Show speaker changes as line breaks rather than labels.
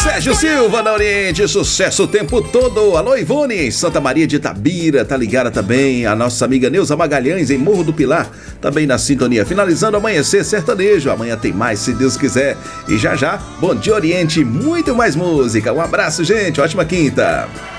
Sérgio Silva na Oriente, sucesso o tempo todo. Alô, Ivone, em Santa Maria de Itabira, tá ligada também. A nossa amiga Neuza Magalhães, em Morro do Pilar, também na sintonia. Finalizando Amanhecer Sertanejo, amanhã tem mais, se Deus quiser. E já já, Bom Dia Oriente, muito mais música. Um abraço, gente, ótima quinta.